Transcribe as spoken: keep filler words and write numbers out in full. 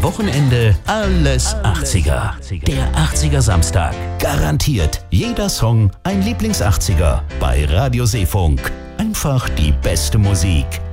Wochenende alles achtziger. Der achtziger Samstag. Garantiert jeder Song ein Lieblings-achtziger bei Radio Seefunk. Einfach die beste Musik.